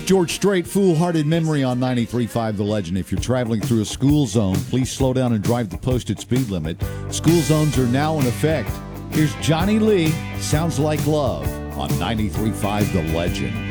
George Strait, Foolhardy Memory on 93.5 The Legend. If you're traveling through a school zone, please slow down and drive the posted speed limit. School zones are now in effect. Here's Johnny Lee, Sounds Like Love on 93.5 The Legend.